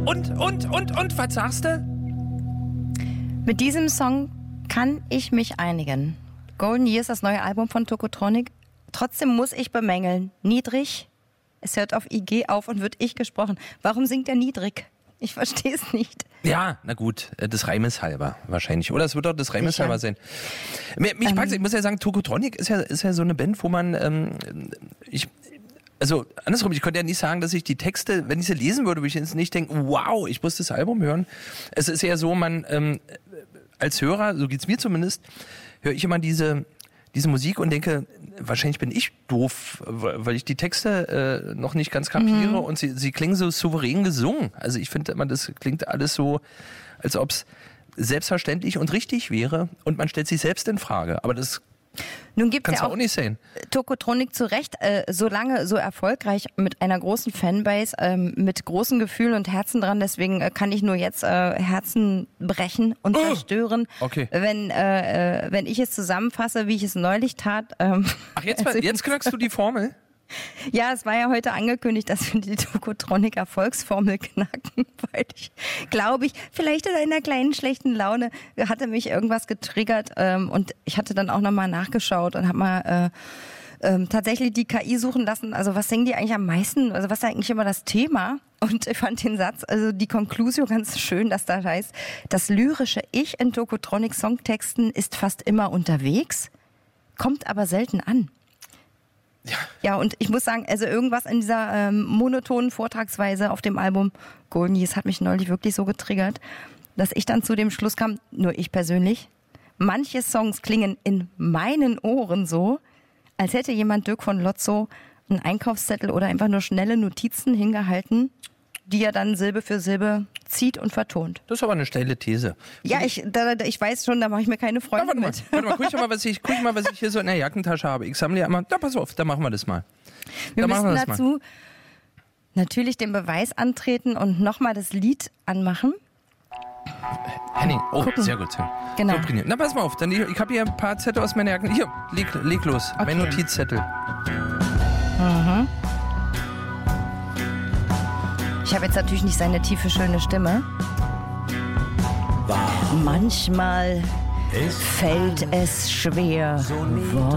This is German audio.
Und, was sagst du? Mit diesem Song kann ich mich einigen. Golden Years, das neue Album von Tokotronic. Trotzdem muss ich bemängeln, niedrig, es hört auf IG auf und wird ich gesprochen. Warum singt er niedrig? Ich verstehe es nicht. Ja, na gut, des Reimes halber wahrscheinlich. Oder es wird doch des Reimes halber sein. Mich packt's, ich muss ja sagen, Tokotronic ist ja so eine Band, wo man, also andersrum, ich könnte ja nicht sagen, dass ich die Texte, wenn ich sie lesen würde, würde ich jetzt nicht denken, wow, ich muss das Album hören. Es ist ja so, man als Hörer, so geht's mir zumindest, höre ich immer diese Musik und denke, wahrscheinlich bin ich doof, weil ich die Texte noch nicht ganz kapiere und sie klingen so souverän gesungen. Also ich finde immer, das klingt alles so, als ob es selbstverständlich und richtig wäre und man stellt sich selbst in Frage. Aber das Nun gibt's kann's ja auch nicht sein. Tokotronic zu Recht, so lange, so erfolgreich, mit einer großen Fanbase, mit großen Gefühlen und Herzen dran. Deswegen kann ich nur jetzt Herzen brechen und zerstören, okay. wenn ich es zusammenfasse, wie ich es neulich tat. Ach, jetzt knackst du die Formel? Ja, es war ja heute angekündigt, dass wir die Tokotronic Erfolgsformel knacken, weil vielleicht in einer kleinen schlechten Laune hatte mich irgendwas getriggert und ich hatte dann auch nochmal nachgeschaut und habe mal tatsächlich die KI suchen lassen, also was singen die eigentlich am meisten, also was ist eigentlich immer das Thema? Und ich fand den Satz, also die Conclusio ganz schön, dass da heißt, das lyrische Ich in Tokotronic Songtexten ist fast immer unterwegs, kommt aber selten an. Ja, und ich muss sagen, also irgendwas in dieser monotonen Vortragsweise auf dem Album Golden Years hat mich neulich wirklich so getriggert, dass ich dann zu dem Schluss kam, nur ich persönlich, manche Songs klingen in meinen Ohren so, als hätte jemand Dirk von Lotzo einen Einkaufszettel oder einfach nur schnelle Notizen hingehalten, die er dann Silbe für Silbe zieht und vertont. Das ist aber eine steile These. Ja, ich weiß schon, da mache ich mir keine Freunde mit. Warte mal, guck mal, was ich hier so in der Jackentasche habe. Ich sammle ja immer, pass auf, da machen wir das mal. Wir müssen dazu natürlich den Beweis antreten und nochmal das Lied anmachen. Henning, sehr gut. Genau. So, na, pass mal auf, ich habe hier ein paar Zettel aus meiner Jacke. Hier, leg los, okay. Mein Notizzettel. Mhm. Ich habe jetzt natürlich nicht seine tiefe, schöne Stimme. Manchmal fällt es schwer,